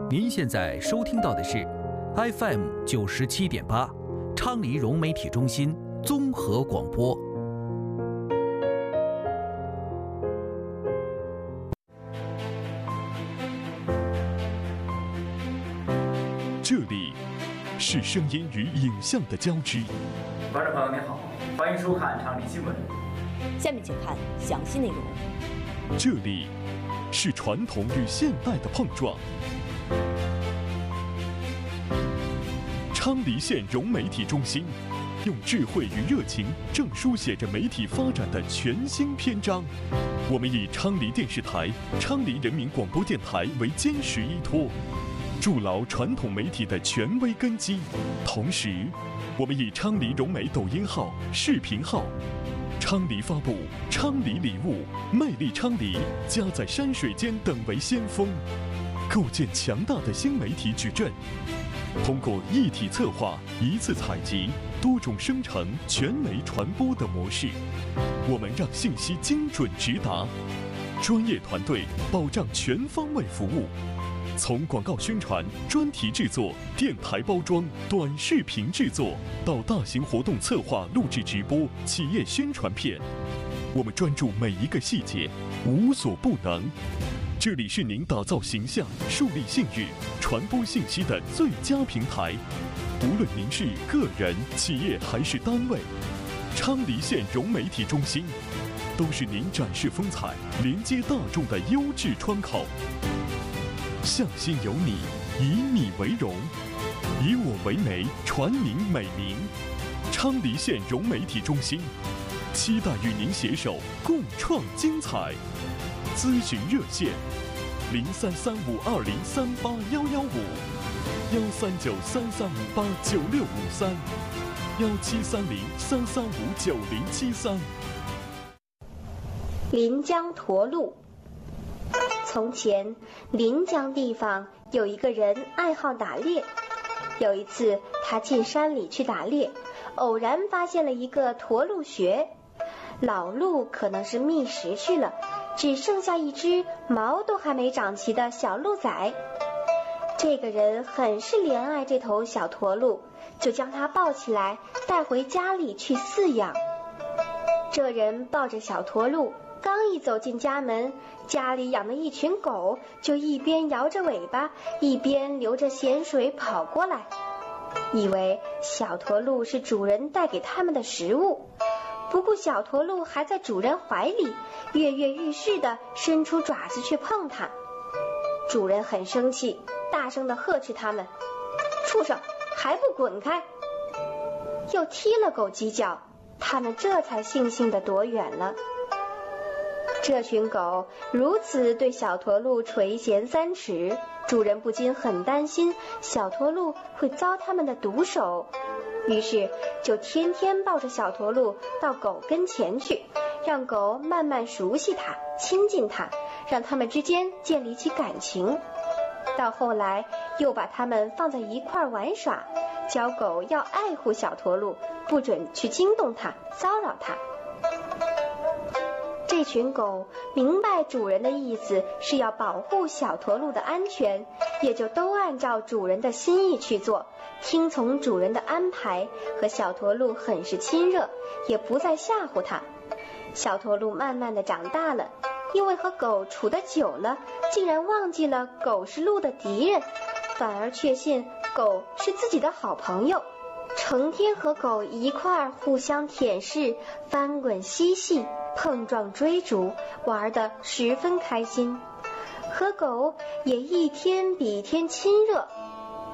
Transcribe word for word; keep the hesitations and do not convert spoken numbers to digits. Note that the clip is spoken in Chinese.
您现在收听到的是 F M 九十七点八，昌黎融媒体中心综合广播。 这里是声音与影像的交织。 观众朋友您好，欢迎收看昌黎新闻。 下面请看详细内容。 这里是传统与现代的碰撞。昌黎县融媒体中心用智慧与热情，正书写着媒体发展的全新篇章。我们以昌黎电视台、昌黎人民广播电台为坚实依托，筑牢传统媒体的权威根基。同时，我们以昌黎融媒抖音号、视频号、昌黎发布、昌黎礼物、魅力昌黎、家在山水间等为先锋，构建强大的新媒体矩阵。通过一体策划、一次采集、多种生成、全媒传播的模式，我们让信息精准直达，专业团队保障全方位服务。从广告宣传、专题制作、电台包装、短视频制作，到大型活动策划、录制直播、企业宣传片，我们专注每一个细节，无所不能。这里是您打造形象、树立信誉、传播信息的最佳平台。无论您是个人、企业还是单位，昌黎县融媒体中心都是您展示风采、连接大众的优质窗口。向心有你，以你为荣，以我为媒，传您美名。昌黎县融媒体中心期待与您携手共创精彩。咨询热线：零三三五二零三八幺幺五，幺三九三三五八九六五三，幺七三零三三五九零七三。 临江驼鹿。从前，临江地方有一个人爱好打猎。有一次，他进山里去打猎，偶然发现了一个驼鹿穴。老鹿可能是觅食去了，只剩下一只毛都还没长齐的小鹿崽。这个人很是怜爱这头小驼鹿，就将它抱起来带回家里去饲养。这人抱着小驼鹿，刚一走进家门，家里养的一群狗就一边摇着尾巴，一边流着咸水跑过来，以为小驼鹿是主人带给他们的食物。不顾小驼鹿还在主人怀里，跃跃欲试地伸出爪子去碰它。主人很生气，大声地呵斥他们：“畜生，还不滚开！”又踢了狗几脚，他们这才悻悻地躲远了。这群狗如此对小驼鹿垂涎三尺，主人不禁很担心小驼鹿会遭他们的毒手，于是就天天抱着小驼鹿到狗跟前去，让狗慢慢熟悉它、亲近它，让它们之间建立起感情。到后来又把它们放在一块玩耍，教狗要爱护小驼鹿，不准去惊动它、骚扰它。这群狗明白主人的意思是要保护小驼鹿的安全，也就都按照主人的心意去做，听从主人的安排，和小驼鹿很是亲热，也不再吓唬它。小驼鹿慢慢的长大了，因为和狗处得久了，竟然忘记了狗是鹿的敌人，反而确信狗是自己的好朋友，成天和狗一块儿互相舔舐、翻滚嬉戏、碰撞追逐，玩得十分开心。和狗也一天比一天亲热，